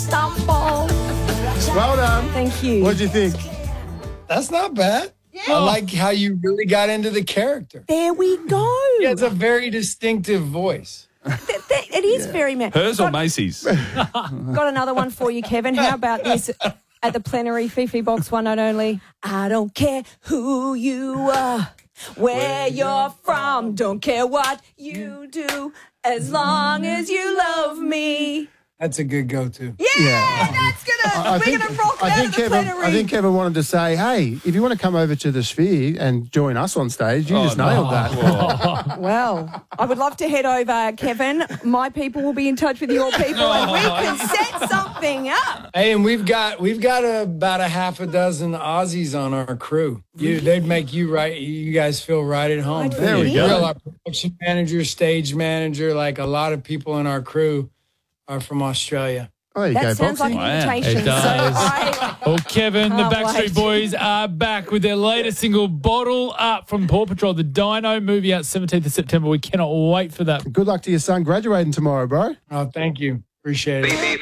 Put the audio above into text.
Stumble. Well done. Thank you. What do you think? That's not bad. I like how you really got into the character. There we go. He has a very distinctive voice. It is very man. Hers or Macy's? Got another one for you, Kevin. How about this at the plenary Fifi box one night only? I don't care who you are, where you're from, don't care what you do, as long as you love me. That's a good go-to. Yeah. That's we're gonna rock that at the plenary. I think Kevin wanted to say, hey, if you want to come over to the Sphere and join us on stage, you just nailed that. Well, I would love to head over, Kevin. My people will be in touch with your people and we can set something up. Hey, and we've got about a half a dozen Aussies on our crew. They'd make you guys feel right at home. There we go. Our production manager, stage manager, like a lot of people in our crew are from Australia. Oh, there you That go, sounds like Boxy. an invitation. It does. So Well, Kevin, the Can't Backstreet wait. Boys are back with their latest single, Bottle Up, from Paw Patrol, the Dino movie, out 17th of September. We cannot wait for that. Good luck to your son graduating tomorrow, bro. Oh, thank you. Appreciate it.